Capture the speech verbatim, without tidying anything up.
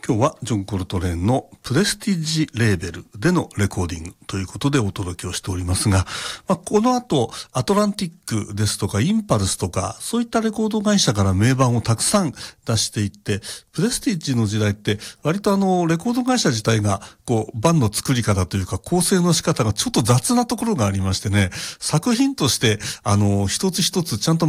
今日はジョン・コルトレーンのプレスティッジレーベルでのレコーディングということでお届けをしておりますが、まあ、この後アトランティックですとかインパルスとかそういったレコード会社から名盤をたくさん出していって、プレスティッジの時代って割とあのレコード会社自体がこう盤の作り方というか構成の仕方がちょっと雑なところがありましてね、作品としてあの一つ一つちゃんと